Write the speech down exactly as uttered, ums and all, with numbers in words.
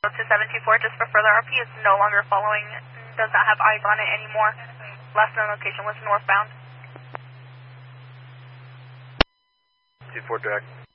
up to seven two four just for further. R P is no longer following, does not have eyes on it anymore. Last known location was northbound. two four direct.